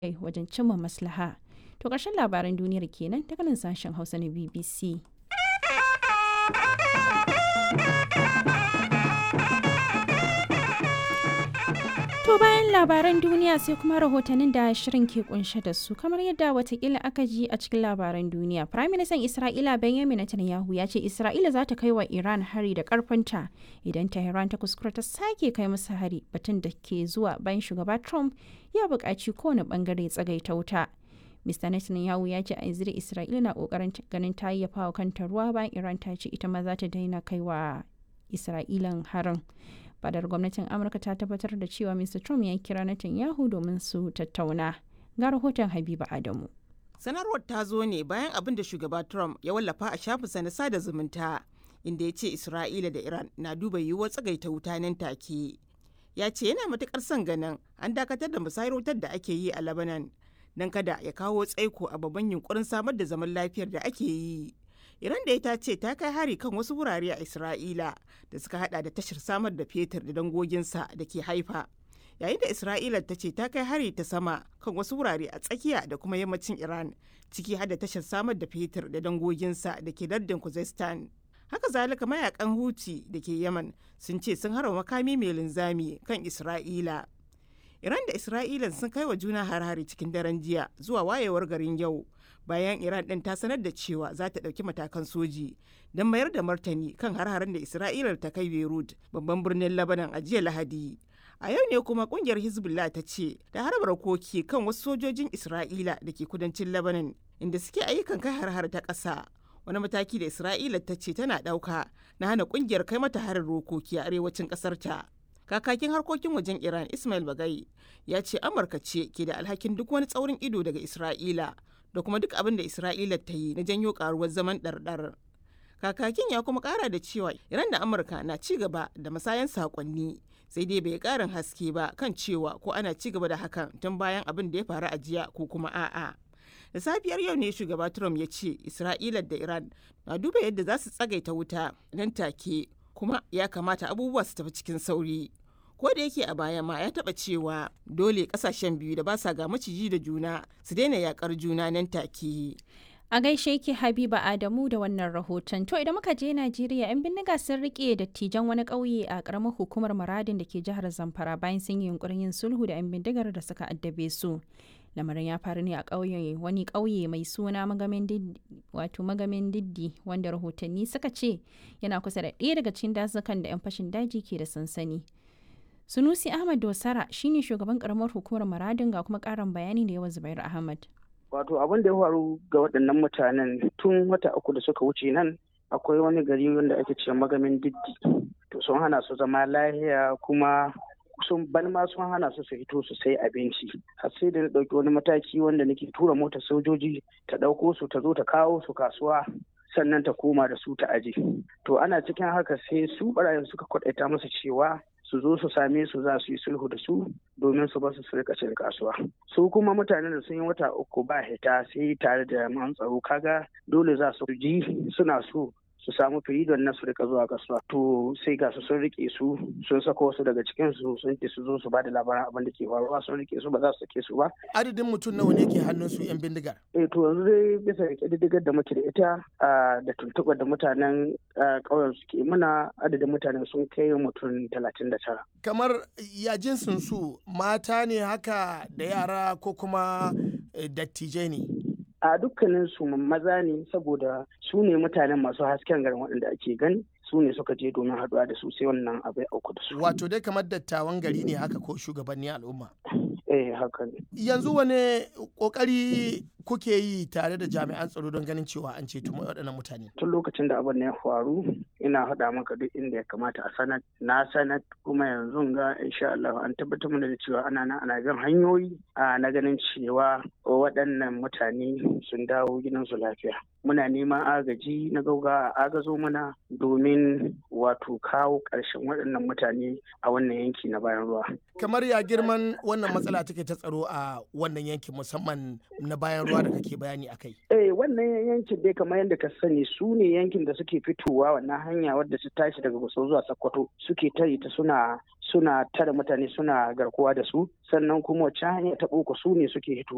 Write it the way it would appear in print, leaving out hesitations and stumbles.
wajen cimma maslaha. To ƙarshen labaran duniyar kenan daga nan sashen Hausa na BBC. To bayan labaran duniya sai kuma rahotannin da shirin ke kunshe da su kamar yadda watakila aka ji a cikin labaran duniya. Prime Minister Isra'ila Benjamin Netanyahu ya ce Isra'ila za ta kai wa Iran hari da karfinta idan Tehran ta kuskura ta sake kai musu hari, batun da ke zuwa bayan shugaba Trump ya buƙaci kowane bangare tsagaita wuta. Mr. Netanyahu ya ce a yanzu da Isra'ila na ƙoƙarin ganin ta yayyafa wa kanta ruwa bayan Iran ta ce ita ma za ta daina kai wa Isra'ilan harin. Fadar gwamnatin Amurka ta tabbatar da cewa Mr. Trump ya kira Netanyahu domin su tattauna. Ga rahoton Habiba Adamu. Sanarwar ta zo ne bayan abin da shugaba Trump ya wallafa a shafinsa na sada zumunta, inda ya ce Isra'ila da Iran na duba yiwuwar tsagaita wuta nan take. Ya ce yana matukar son ganin an dakatar da musayar wutar da ake yi a Lebanon don kada ya kawo tsaiko a babban yunkurin samar da zaman lafiyar da ake yi. Iran da ita ce ta kai hari kan wasu wurare a Isra'ila da suka hada da tashar samar da fetur da dangoginsa da ke Haifa. Yayin da Isra'ila ta ce ta kai hari ta sama kan wasu wurare a tsakiya da kuma yammacin Iran, ciki har da tashar samar da fetur da dangoginsa da ke lardin Khuzestan. Haka zalika mayakan Houthi da ke Yaman sun ce sun harba makami mai linzami kan Isra'ila. Iran da Isra'ila sun kai wa juna har-hari cikin daren jiya zuwa wayewar garin yau. Bayan Iran ɗin ta sanar da cewa za ta ɗauki matakan soji don mayar da martani kan har-haren da Isra'ila ta kai Beirut, babban birnin Lebanon a jiya Lahadi. A yau ne kuma ƙungiyar Hezbollah ta ce ta harba rokoki kan wasu sojojin Isra'ila da ke kudancin Lebanon inda suke ayyukan kai har-har ta ƙasa. Wani mataki da Isra'ila ta ce tana ɗauka na hana ƙungiyar kai mata harin rokoki a arewacin ƙasar ta. Kakakin harkokin wajen Iran Ismail Bagai ya ce Amurka ce ke da alhakin duk wani tsaurin ido daga Isra'ila da kuma duk abin da Isra'ila ta yi na janyo karuwar zaman ɗarɗar. Kakakin ya kuma ƙara da cewa Iran da Amurka na ci gaba da masayan saƙonni, sai dai bai ƙarin haske ba kan cewa ko ana ci gaba da hakan tun bayan abin da ya faru a jiya ko kuma a'a. Da safiyar yau ne shugaba Trump ya ce Isra'ila da Iran na duba yadda za su tsagaita wuta nan take, kuma ya kamata abubuwa su tafi cikin sauri. Ko da yake a baya ma ya taba cewa dole kasashen biyu da ba sa ga maciji da juna su daina yakar juna nan take. A gaishe ki Habiba Adamu da wannan rahoton. To idan muka je Najeriya, 'yan bindiga sun rike dattijan wani ƙauye a ƙaramar hukumar Maradin da ke jihar Zamfara bayan sun yi yunkurin yin sulhu da 'yan bindigar da suka addabe su. Lamarin ya faru ne a wani ƙauye mai suna Magamin Diddi wanda rahotanni suka ce yana kusa da ɗaya daga cikin dazukan da 'yan fashin daji ke da sansani. Sunusi Ahmad Dosara shine shugaban karamar hukumar Maradin ga kuma karin bayani da yawa Zubair Ahmad. Wato abin da ya faru ga waɗannan mutanen tun wata uku da suka wuce nan akwai wani gari wanda ake cewa Magamin Diddi. To sun hana su zama lahiya kuma sun hana su fito su sai abinci. Har sai da na ɗauki wani mataki wanda nake tura motar sojoji ta ɗauko su ta zo ta kawo su kasuwa sannan ta koma da su ta aje. To ana cikin haka sai su ɓarayin suka kwaɗaita musu cewa su zo su same su za su yi sulhu da su domin su basu su rika cin kasuwa. Su kuma mutanen da sun yi wata uku ba hita sai tare da jami'an tsaro kaga dole za su ji suna so su samu firidon na su rika zuwa kasuwa. To sai ga su sun rike su sun sako wasu daga cikin su sun ce su zo su ba da labaran abin da ke faruwa sun rike su ba za su sake su ba. Adadin mutum nawa ne ke hannun su yan bindigar? To yanzu dai bisa ga ƙididdigar da muke da ita da tuntuɓar da mutanen ƙauyen suke muna adadin mutanen sun kai mutum 39. Kamar ya jinsin su mata ne haka da yara ko kuma dattijai ne? A dukkanin su maza ne saboda su ne mutanen masu hasken garin waɗanda ake gani su ne suka je domin haɗuwa da su sai wannan abai auku da su. Wato dai kamar dattawan gari ne haka ko shugabanni al'umma? Haka ne. Yanzu wane kokari kuke yi tare da jami'an tsaro don ganin cewa an ceto waɗannan mutane? Tun lokacin da abin ya faru ina haɗa maka duk inda ya kamata a sanar na sanar kuma yanzu ga insha Allah an tabbatar mana da cewa ana bin hanyoyi na ganin cewa waɗannan mutane sun dawo gidansu lafiya. Muna neman agaji na gauga a agazo mana domin wato kawo ƙarshen waɗannan mutane a wannan yanki na bayan ruwa. Kamar ya girman wannan matsala take ta tsaro a wannan yankin musamman na bayan ruwa da kake bayani a kai? Wannan yankin dai kamar yadda ka sani su ne yankin da suke fitowa wannan hanya wadda su tashi daga Gusau zuwa Sokoto suke tare ta suna tare mutane suna garkuwa da su sannan kuma wacce hanya ta boko su ne suke hito